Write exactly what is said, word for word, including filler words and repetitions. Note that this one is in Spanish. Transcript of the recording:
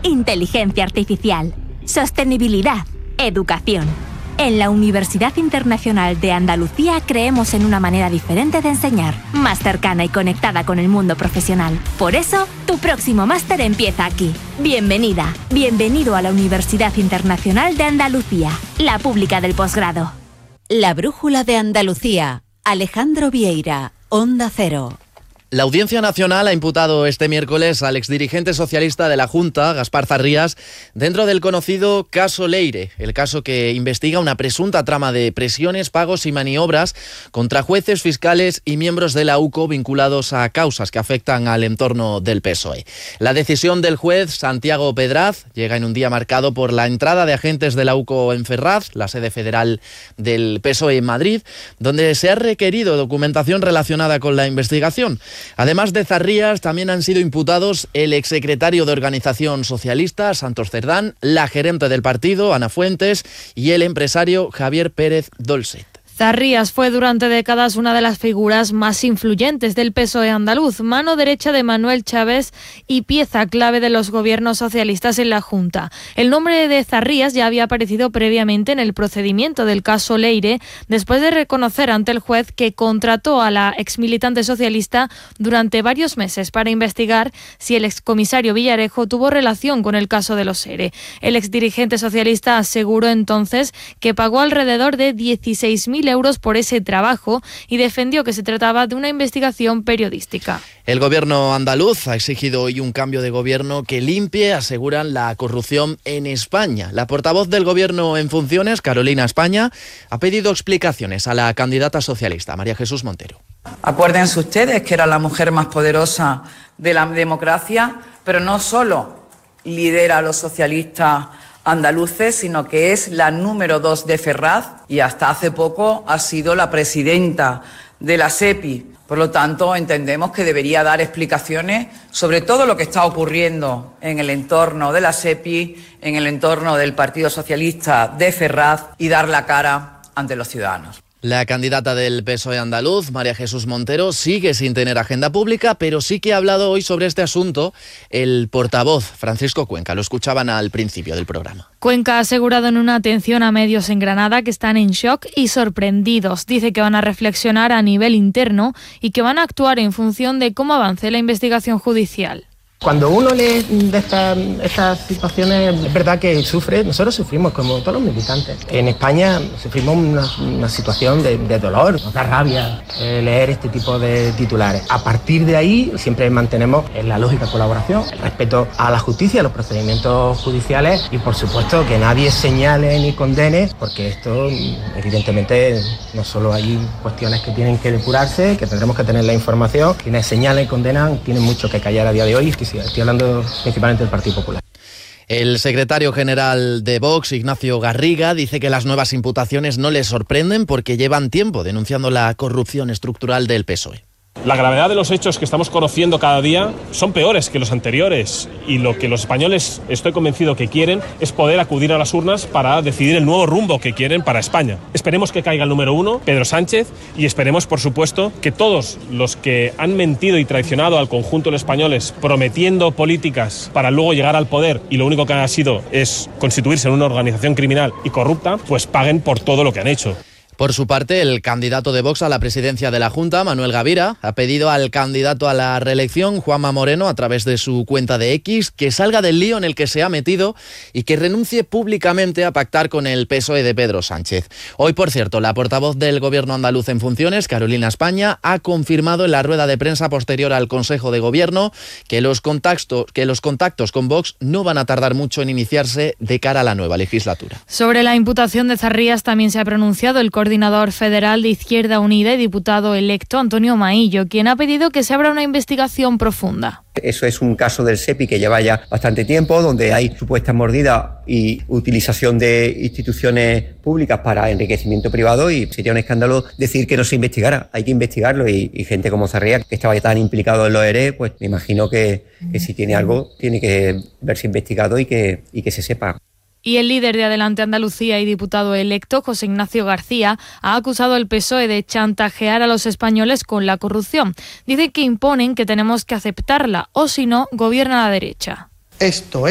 inteligencia artificial, sostenibilidad, educación. En la Universidad Internacional de Andalucía creemos en una manera diferente de enseñar, más cercana y conectada con el mundo profesional. Por eso, tu próximo máster empieza aquí. Bienvenida, bienvenido a la Universidad Internacional de Andalucía, la pública del posgrado. La Brújula de Andalucía. Alejandro Vieira, Onda Cero. La Audiencia Nacional ha imputado este miércoles al exdirigente socialista de la Junta, Gaspar Zarrías, dentro del conocido caso Leire, el caso que investiga una presunta trama de presiones, pagos y maniobras contra jueces, fiscales y miembros de la U C O vinculados a causas que afectan al entorno del P S O E. La decisión del juez Santiago Pedraz llega en un día marcado por la entrada de agentes de la U C O en Ferraz, la sede federal del P S O E en Madrid, donde se ha requerido documentación relacionada con la investigación. Además de Zarrías, también han sido imputados el exsecretario de Organización Socialista, Santos Cerdán, la gerente del partido, Ana Fuentes, y el empresario Javier Pérez Dolcet. Zarrías fue durante décadas una de las figuras más influyentes del P S O E andaluz, mano derecha de Manuel Chávez y pieza clave de los gobiernos socialistas en la Junta. El nombre de Zarrías ya había aparecido previamente en el procedimiento del caso Leire, después de reconocer ante el juez que contrató a la exmilitante socialista durante varios meses para investigar si el excomisario Villarejo tuvo relación con el caso de los ERE. El exdirigente socialista aseguró entonces que pagó alrededor de dieciséis mil euros por ese trabajo y defendió que se trataba de una investigación periodística. El gobierno andaluz ha exigido hoy un cambio de gobierno que limpie, aseguran, la corrupción en España. La portavoz del gobierno en funciones, Carolina España, ha pedido explicaciones a la candidata socialista, María Jesús Montero. Acuérdense ustedes que era la mujer más poderosa de la democracia, pero no solo lidera a los socialistas andaluces, sino que es la número dos de Ferraz y hasta hace poco ha sido la presidenta de la SEPI. Por lo tanto, entendemos que debería dar explicaciones sobre todo lo que está ocurriendo en el entorno de la SEPI, en el entorno del Partido Socialista de Ferraz y dar la cara ante los ciudadanos. La candidata del P S O E andaluz, María Jesús Montero, sigue sin tener agenda pública, pero sí que ha hablado hoy sobre este asunto el portavoz Francisco Cuenca. Lo escuchaban al principio del programa. Cuenca ha asegurado en una atención a medios en Granada que están en shock y sorprendidos. Dice que van a reflexionar a nivel interno y que van a actuar en función de cómo avance la investigación judicial. Cuando uno lee de estas, estas situaciones, es verdad que sufre, nosotros sufrimos como todos los militantes. En España sufrimos una, una situación de, de dolor, nos da rabia eh, leer este tipo de titulares. A partir de ahí siempre mantenemos en la lógica colaboración, el respeto a la justicia, a los procedimientos judiciales y por supuesto que nadie señale ni condene, porque esto evidentemente no solo hay cuestiones que tienen que depurarse, que tendremos que tener la información, quienes señalan y condenan tienen mucho que callar a día de hoy. Estoy hablando principalmente del Partido Popular. El secretario general de Vox, Ignacio Garriga, dice que las nuevas imputaciones no le sorprenden porque llevan tiempo denunciando la corrupción estructural del P S O E. La gravedad de los hechos que estamos conociendo cada día son peores que los anteriores y lo que los españoles, estoy convencido que quieren, es poder acudir a las urnas para decidir el nuevo rumbo que quieren para España. Esperemos que caiga el número uno, Pedro Sánchez, y esperemos, por supuesto, que todos los que han mentido y traicionado al conjunto de los españoles prometiendo políticas para luego llegar al poder y lo único que ha sido es constituirse en una organización criminal y corrupta, pues paguen por todo lo que han hecho. Por su parte, el candidato de Vox a la presidencia de la Junta, Manuel Gavira, ha pedido al candidato a la reelección, Juanma Moreno, a través de su cuenta de X, que salga del lío en el que se ha metido y que renuncie públicamente a pactar con el P S O E de Pedro Sánchez. Hoy, por cierto, la portavoz del gobierno andaluz en funciones, Carolina España, ha confirmado en la rueda de prensa posterior al Consejo de Gobierno que los contactos, que los contactos con Vox no van a tardar mucho en iniciarse de cara a la nueva legislatura. Sobre la imputación de Zarrías también se ha pronunciado el coordinador federal de Izquierda Unida y diputado electo Antonio Maillo, quien ha pedido que se abra una investigación profunda. Eso es un caso del SEPI que lleva ya bastante tiempo, donde hay supuestas mordidas y utilización de instituciones públicas para enriquecimiento privado, y sería un escándalo decir que no se investigara. Hay que investigarlo y, y gente como Zarrías, que estaba tan implicado en los ERE, pues me imagino que, que si tiene algo tiene que verse investigado y que, y que se sepa. Y el líder de Adelante Andalucía y diputado electo, José Ignacio García, ha acusado al P S O E de chantajear a los españoles con la corrupción. Dice que imponen que tenemos que aceptarla, o si no, gobierna la derecha. Esto es